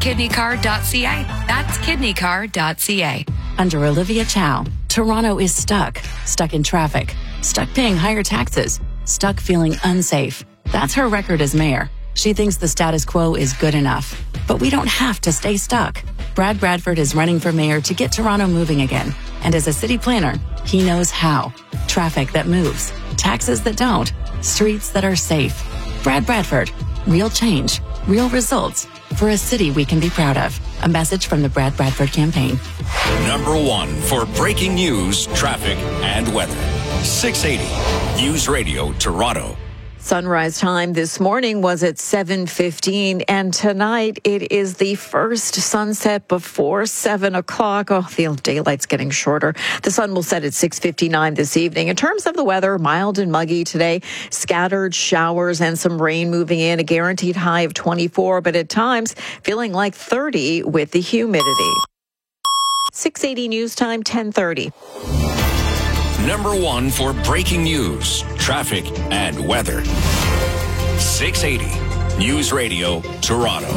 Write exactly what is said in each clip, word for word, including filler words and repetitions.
kidney car dot c a. That's kidney car dot c a. Under Olivia Chow, Toronto is stuck. Stuck in traffic. Stuck paying higher taxes. Stuck feeling unsafe. That's her record as mayor. She thinks the status quo is good enough. But we don't have to stay stuck. Brad Bradford is running for mayor to get Toronto moving again. And as a city planner, he knows how. Traffic that moves. Taxes that don't. Streets that are safe. Brad Bradford. Real change. Real results. For a city we can be proud of. A message from the Brad Bradford campaign. Number one for breaking news, traffic, and weather. six eighty News Radio Toronto. Sunrise time this morning was at seven fifteen, and tonight it is the first sunset before seven o'clock. Oh, the daylight's getting shorter. The sun will set at six fifty-nine this evening. In terms of the weather, mild and muggy today, scattered showers and some rain moving in, a guaranteed high of twenty-four, but at times feeling like thirty with the humidity. six eighty News Time, ten thirty. Number one for breaking news, traffic, and weather. six eighty News Radio Toronto.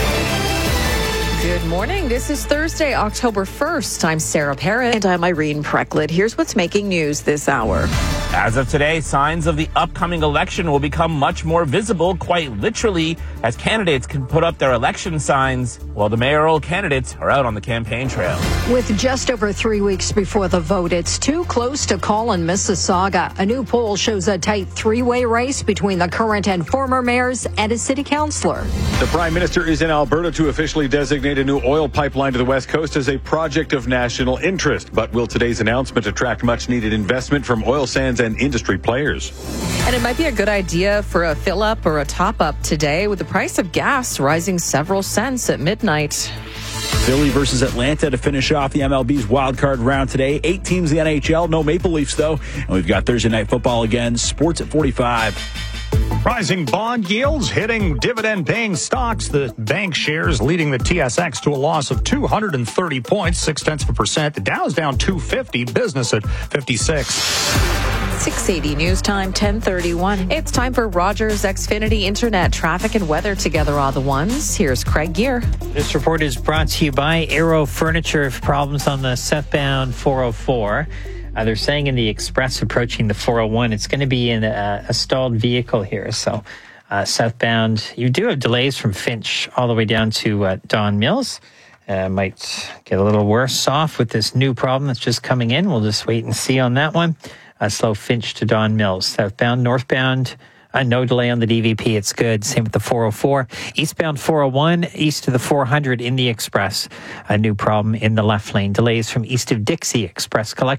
Good morning. This is Thursday, October first. I'm Sarah Parrott. And I'm Irene Precklett. Here's what's making news this hour. As of today, signs of the upcoming election will become much more visible, quite literally, as candidates can put up their election signs while the mayoral candidates are out on the campaign trail. With just over three weeks before the vote, it's too close to call in Mississauga. A new poll shows a tight three-way race between the current and former mayors and a city councillor. The Prime Minister is in Alberta to officially designate a new oil pipeline to the West Coast as a project of national interest. But will today's announcement attract much-needed investment from oil sands and industry players? And it might be a good idea for a fill-up or a top-up today, with the price of gas rising several cents at midnight. Philly versus Atlanta to finish off the M L B's wildcard round today. Eight teams in the N H L, no Maple Leafs, though. And we've got Thursday Night Football again. Sports at forty-five. Rising bond yields hitting dividend-paying stocks. The bank shares leading the T S X to a loss of two hundred thirty points, six-tenths of a percent. The Dow's down two fifty, business at fifty-six. six eighty News Time, ten thirty-one. It's time for Rogers Xfinity Internet traffic and weather together all the ones. Here's Craig Gear. This report is brought to you by Aero Furniture. Problems on the southbound four oh four. Uh, they're saying in the express approaching the four oh one, it's going to be in a, a stalled vehicle here. So uh, southbound, you do have delays from Finch all the way down to uh, Don Mills. Uh, might get a little worse off with this new problem that's just coming in. We'll just wait and see on that one. Uh, slow Finch to Don Mills. Southbound, northbound, uh, no delay on the D V P. It's good. Same with the four oh four. Eastbound four oh one, east to the four hundred in the express. A new problem in the left lane. Delays from east of Dixie Express Collect.